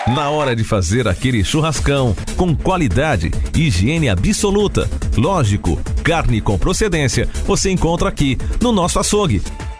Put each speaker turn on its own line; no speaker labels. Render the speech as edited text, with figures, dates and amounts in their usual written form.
Na hora de fazer aquele churrascão, com qualidade e higiene absoluta. Lógico, carne com procedência você encontra aqui no nosso açougue.